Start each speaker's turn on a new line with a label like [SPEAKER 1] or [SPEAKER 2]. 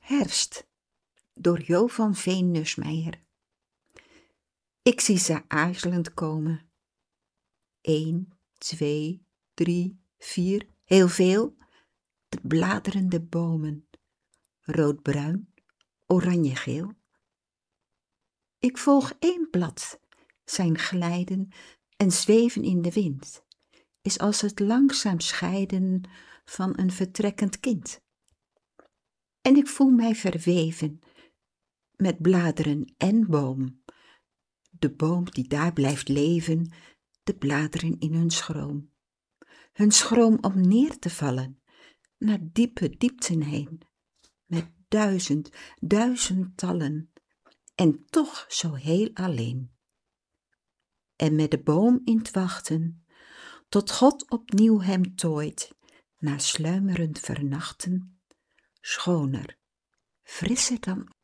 [SPEAKER 1] Herfst, door Jo van Veen Nusmeijer. Ik zie ze aarzelend komen. 1, 2, 3, 4, heel veel. De bladerende bomen, roodbruin, oranjegeel. Ik volg 1 blad, zijn glijden en zweven in de wind is als het langzaam scheiden van een vertrekkend kind. En ik voel mij verweven met bladeren en boom. De boom die daar blijft leven, de bladeren in hun schroom om neer te vallen, naar diepe diepten heen, met duizendtallen, en toch zo heel alleen. En met de boom in 't wachten, tot God opnieuw hem tooit, na sluimerend vernachten, schoner, frisser dan